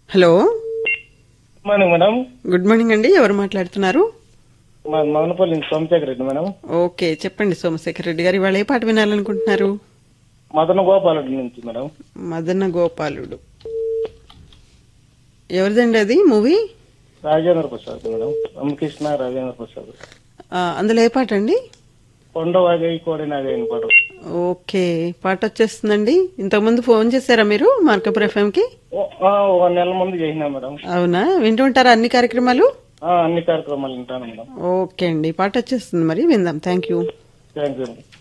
Hello, morning madam. Good morning అండి. ఎవరు మాట్లాడుతున్నారు? మదనపల్లి నుంచి సోమశేఖర్ రెడ్డి మేడం. ఓకే, చెప్పండి సోమశేఖర్ రెడ్డి గారు. ఇవాళ ఏ పాట వినాలనుకుంటున్నారు? మదన గోపాలరెడ్డి నుంచి మేడం. మదన గోపాలుడు. ఎవరిదండి అది మూవీ? రాజేంద్ర ప్రసాద్ మేడం. రామకృష్ణ రాజేంద్ర ప్రసాద్. అందులో ఏ పాట అండి? కొండవాగై కోడినాగైన పాట. ఓకే, పాట వచ్చేస్తుందండి. ఇంతకుముందు ఫోన్ చేశారా మీరు మార్కపుర్ ఎఫ్ఎం కి? ఒక నెల ముందు చేసినా మేడం. అవునా, వింటూ ఉంటారా అన్ని కార్యక్రమాలు? అన్ని కార్యక్రమాలు వింటాను మేడం. ఓకే అండి, పాట వచ్చేస్తుంది, మరి విందాం. Thank you. Thank you.